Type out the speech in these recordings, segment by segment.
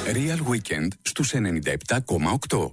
Real Weekend στους 97,8.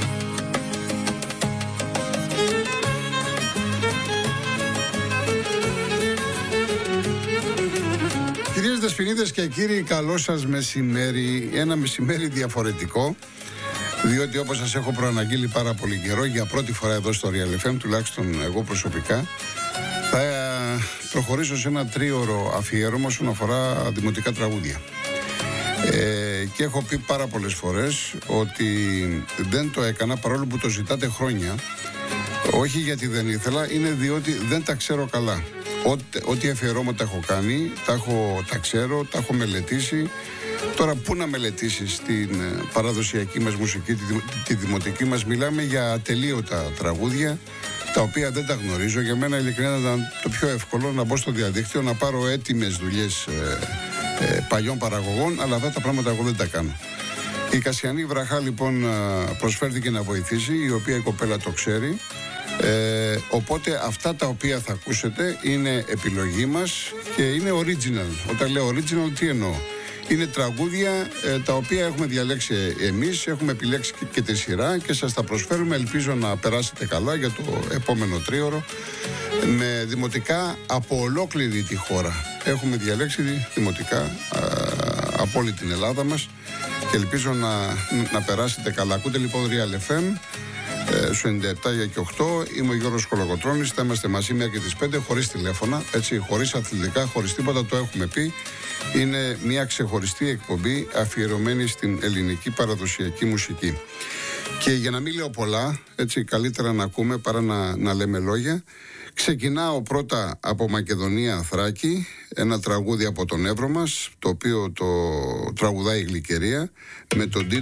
Κυρίες Δεσποινίδες και κύριοι, καλό σας μεσημέρι. Ένα μεσημέρι διαφορετικό, διότι όπως σας έχω προαναγγείλει πάρα πολύ καιρό, για πρώτη φορά εδώ στο Real FM, τουλάχιστον εγώ προσωπικά, θα προχωρήσω σε ένα τρίωρο αφιέρωμα όσον αφορά δημοτικά τραγούδια. Και έχω πει πάρα πολλές φορές ότι δεν το έκανα, παρόλο που το ζητάτε χρόνια. Όχι γιατί δεν ήθελα, είναι διότι δεν τα ξέρω καλά. Ό,τι αφιερώματα έχω κάνει, τα ξέρω, τα έχω μελετήσει. Τώρα πού να μελετήσεις την παραδοσιακή μας μουσική, τη δημοτική μας? Μιλάμε για ατελείωτα τραγούδια, τα οποία δεν τα γνωρίζω. Για μένα ειλικρινά ήταν το πιο εύκολο να μπω στο διαδίκτυο, να πάρω έτοιμες δουλειές παλιών παραγωγών, αλλά αυτά τα πράγματα εγώ δεν τα κάνω. Η Κασιανή Βραχά λοιπόν προσφέρθηκε να βοηθήσει, η οποία η κοπέλα το ξέρει. Οπότε αυτά τα οποία θα ακούσετε είναι επιλογή μας και είναι original. Όταν λέω original, τι εννοώ? Είναι τραγούδια τα οποία έχουμε διαλέξει εμείς, έχουμε επιλέξει και τη σειρά και σας τα προσφέρουμε. Ελπίζω να περάσετε καλά για το επόμενο τρίωρο με δημοτικά από ολόκληρη τη χώρα. Έχουμε διαλέξει δημοτικά από όλη την Ελλάδα μας και ελπίζω να περάσετε καλά. Ακούτε λοιπόν Real FM στο 97 και 8. Είμαι ο Γιώργος Κολοκοτρώνης. Θα είμαστε μαζί μέχρι τις 5, χωρίς τηλέφωνα, έτσι, χωρίς αθλητικά, χωρίς τίποτα, το έχουμε πει. Είναι μια ξεχωριστή εκπομπή αφιερωμένη στην ελληνική παραδοσιακή μουσική. Και για να μην λέω πολλά, έτσι, καλύτερα να ακούμε παρά να λέμε λόγια. Ξεκινάω πρώτα από Μακεδονία Θράκη, ένα τραγούδι από τον Εύρο μας, το οποίο το τραγουδάει η Γλυκερία, με τον τίτλο